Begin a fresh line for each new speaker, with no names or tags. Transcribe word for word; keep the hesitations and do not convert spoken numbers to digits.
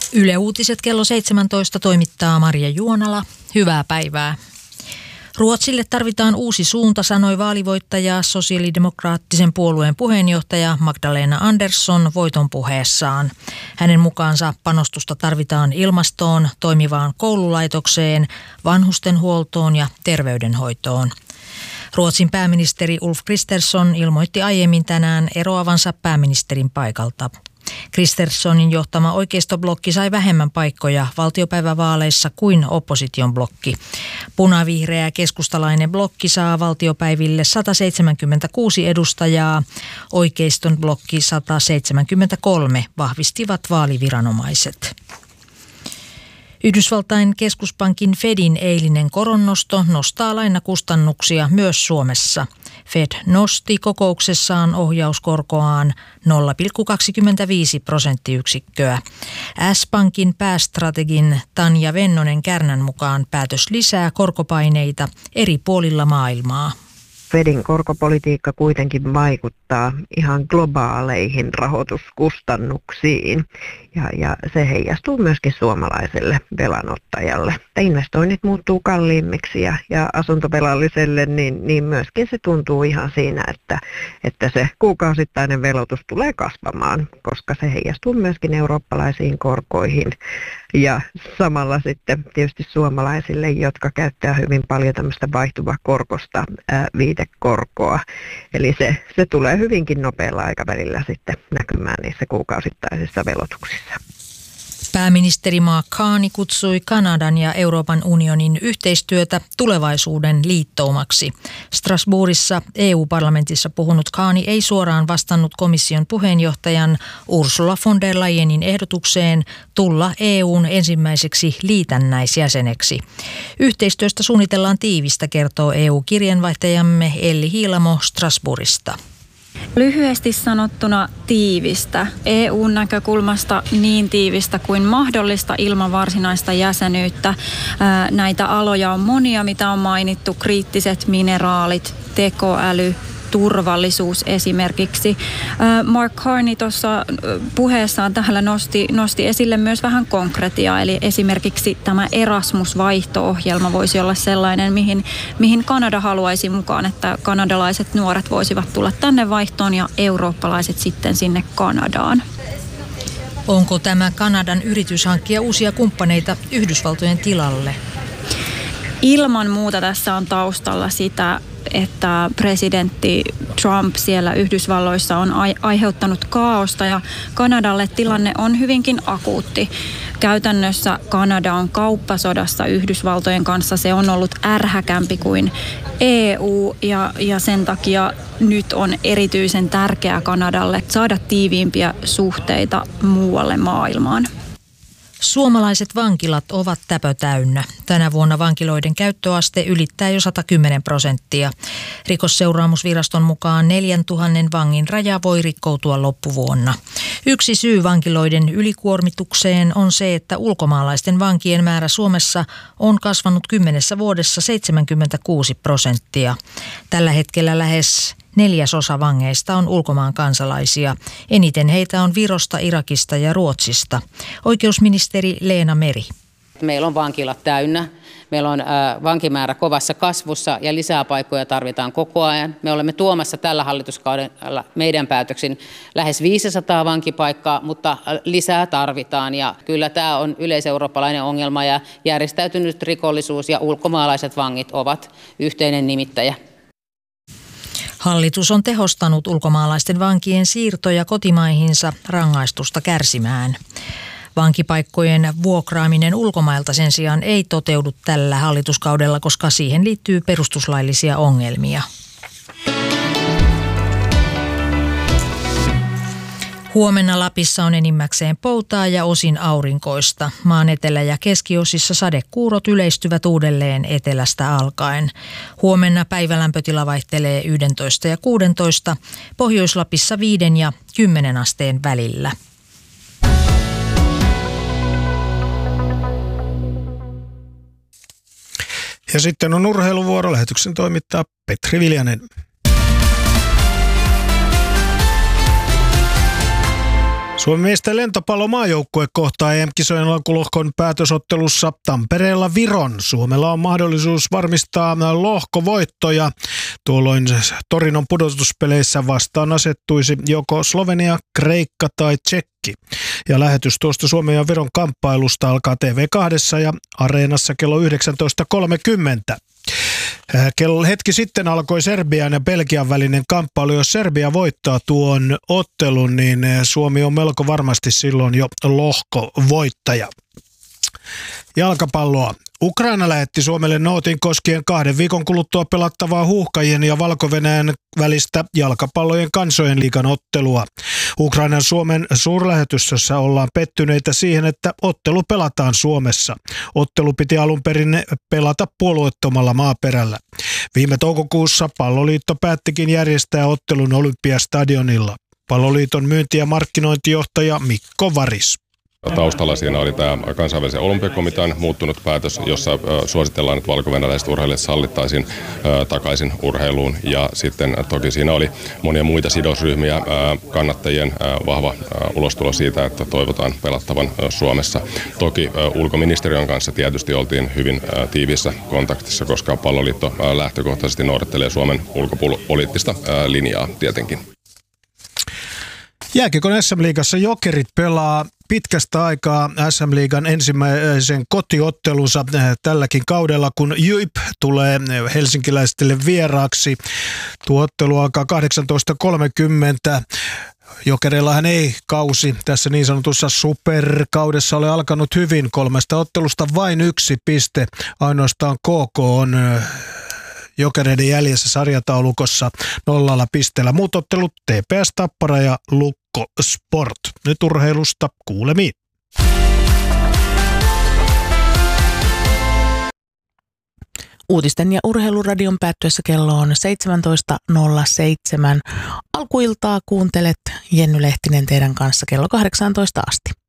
Yle Uutiset kello seitsemäntoista toimittaa Marja Juonala. Hyvää päivää. Ruotsille tarvitaan uusi suunta, sanoi vaalivoittaja sosiaalidemokraattisen puolueen puheenjohtaja Magdalena Andersson voiton puheessaan. Hänen mukaansa panostusta tarvitaan ilmastoon, toimivaan koululaitokseen, vanhustenhuoltoon ja terveydenhoitoon. Ruotsin pääministeri Ulf Kristersson ilmoitti aiemmin tänään eroavansa pääministerin paikalta. Kristerssonin johtama oikeistoblokki sai vähemmän paikkoja valtiopäivävaaleissa kuin opposition blokki. Punavihreä keskustalainen blokki saa valtiopäiville sata seitsemänkymmentäkuusi edustajaa, oikeiston blokki sata seitsemänkymmentäkolme, vahvistivat vaaliviranomaiset. Yhdysvaltain keskuspankin Fedin eilinen koronnosto nostaa lainakustannuksia myös Suomessa. Fed nosti kokouksessaan ohjauskorkoaan nolla pilkku kaksikymmentäviisi prosenttiyksikköä. S-Pankin päästrategin Tanja Vennonen Kärnän mukaan päätös lisää korkopaineita eri puolilla maailmaa.
Fedin korkopolitiikka kuitenkin vaikuttaa ihan globaaleihin rahoituskustannuksiin ja, ja se heijastuu myöskin suomalaiselle velanottajalle. Investoinnit muuttuu kalliimmiksi ja, ja asuntovelalliselle, niin, niin myöskin se tuntuu ihan siinä, että, että se kuukausittainen velotus tulee kasvamaan, koska se heijastuu myöskin eurooppalaisiin korkoihin ja samalla sitten tietysti suomalaisille, jotka käyttää hyvin paljon tämmöistä vaihtuvakorkosta ää, viitekorkoa. Eli se, se tulee hyvinkin nopealla aikavälillä sitten näkymään niissä kuukausittaisissa velotuksissa.
Pääministeri Mark Carney kutsui Kanadan ja Euroopan unionin yhteistyötä tulevaisuuden liittoumaksi. Strasbourgissa E U-parlamentissa puhunut Carney ei suoraan vastannut komission puheenjohtajan Ursula von der Leyenin ehdotukseen tulla E U:n ensimmäiseksi liitännäisjäseneksi. Yhteistyöstä suunnitellaan tiivistä, kertoo E U-kirjeenvaihtajamme Elli Hiilamo Strasbourgista.
Lyhyesti sanottuna tiivistä. E U:n näkökulmasta niin tiivistä kuin mahdollista ilman varsinaista jäsenyyttä. Näitä aloja on monia, mitä on mainittu. Kriittiset mineraalit, tekoäly, turvallisuus esimerkiksi. Mark Carney tuossa puheessaan tähän nosti, nosti esille myös vähän konkretiaa, eli esimerkiksi tämä Erasmus-vaihto-ohjelma voisi olla sellainen, mihin, mihin Kanada haluaisi mukaan, että kanadalaiset nuoret voisivat tulla tänne vaihtoon ja eurooppalaiset sitten sinne Kanadaan.
Onko tämä Kanadan yritys hankkia uusia kumppaneita Yhdysvaltojen tilalle?
Ilman muuta tässä on taustalla sitä, että presidentti Trump siellä Yhdysvalloissa on aiheuttanut kaaosta ja Kanadalle tilanne on hyvinkin akuutti. Käytännössä Kanada on kauppasodassa Yhdysvaltojen kanssa. Se on ollut ärhäkämpi kuin E U ja, ja sen takia nyt on erityisen tärkeää Kanadalle saada tiiviimpiä suhteita muualle maailmaan.
Suomalaiset vankilat ovat täpötäynnä. Tänä vuonna vankiloiden käyttöaste ylittää jo sata kymmenen prosenttia. Rikosseuraamusviraston mukaan neljäntuhannen vangin raja voi rikkoutua loppuvuonna. Yksi syy vankiloiden ylikuormitukseen on se, että ulkomaalaisten vankien määrä Suomessa on kasvanut kymmenessä vuodessa seitsemänkymmentäkuusi prosenttia. Tällä hetkellä lähes neljäsosa vangeista on ulkomaan kansalaisia. Eniten heitä on Virosta, Irakista ja Ruotsista. Oikeusministeri Leena Meri.
Meillä on vankilat täynnä. Meillä on äh, vankimäärä kovassa kasvussa ja lisää paikkoja tarvitaan koko ajan. Me olemme tuomassa tällä hallituskaudella meidän päätöksin lähes viisisataa vankipaikkaa, mutta lisää tarvitaan. Ja kyllä tämä on yleiseurooppalainen ongelma ja järjestäytynyt rikollisuus ja ulkomaalaiset vangit ovat yhteinen nimittäjä.
Hallitus on tehostanut ulkomaalaisten vankien siirtoja kotimaihinsa rangaistusta kärsimään. Vankipaikkojen vuokraaminen ulkomailta sen sijaan ei toteudu tällä hallituskaudella, koska siihen liittyy perustuslaillisia ongelmia. Huomenna Lapissa on enimmäkseen poutaa ja osin aurinkoista. Maan etelä- ja keskiosissa sadekuurot yleistyvät uudelleen etelästä alkaen. Huomenna päivälämpötila vaihtelee yksitoista ja kuusitoista, Pohjois-Lapissa viiden ja kymmenen asteen välillä.
Ja sitten on urheiluvuoro. Lähetyksen toimittaa Petri Viljanen. Suomen miesten lentopallomaajoukkue kohtaa E M-kisojen alkulohkon päätösottelussa Tampereella Viron. Suomella on mahdollisuus varmistaa lohkovoittoja. Tuolloin Torinon pudotuspeleissä vastaan asettuisi joko Slovenia, Kreikka tai Tšekki. Ja lähetys tuosta Suomen ja Viron kamppailusta alkaa T V kaksi ja Areenassa kello yhdeksäntoista kolmekymmentä. Kello hetki sitten alkoi Serbian ja Belgian välinen kamppailu. Jos Serbia voittaa tuon ottelun, niin Suomi on melko varmasti silloin jo lohkovoittaja. Jalkapalloa. Ukraina lähetti Suomelle nootin koskien kahden viikon kuluttua pelattavaa Huuhkajien ja Valko-Venäjän välistä jalkapallojen kansojen liigan ottelua. Ukrainan Suomen suurlähetystössä ollaan pettyneitä siihen, että ottelu pelataan Suomessa. Ottelu piti alun perin pelata puolueettomalla maaperällä. Viime toukokuussa Palloliitto päättikin järjestää ottelun Olympiastadionilla. Palloliiton myynti- ja markkinointijohtaja Mikko Varis.
Taustalla siinä oli tämä kansainvälisen olympiakomitean muuttunut päätös, jossa suositellaan, että valko-venäläiset urheilijat sallittaisiin takaisin urheiluun. Ja sitten toki siinä oli monia muita sidosryhmiä, kannattajien vahva ulostulo siitä, että toivotaan pelattavan Suomessa. Toki ulkoministeriön kanssa tietysti oltiin hyvin tiiviissä kontaktissa, koska Palloliitto lähtökohtaisesti noudattelee Suomen ulkopoliittista linjaa tietenkin.
Jääkiekon S M-liigassa Jokerit pelaa pitkästä aikaa S M-liigan ensimmäisen kotiottelunsa tälläkin kaudella, kun Jyp tulee helsinkiläisille vieraaksi. Tuo ottelu alkaa kahdeksantoista kolmekymmentä. Jokereillahan ei kausi tässä niin sanotussa superkaudessa ole alkanut hyvin. Kolmesta ottelusta vain yksi piste. Ainoastaan K K on Jokereiden jäljessä sarjataulukossa nollalla pisteellä. Muut ottelut T P S Tappara ja Lukko Sport. Nyt urheilusta kuulemiin.
Uutisten ja urheiluradion päättyessä kello on seitsemäntoista nolla seitsemän. Alkuiltaa kuuntelet Jenny Lehtinen teidän kanssa kello kahdeksantoista asti.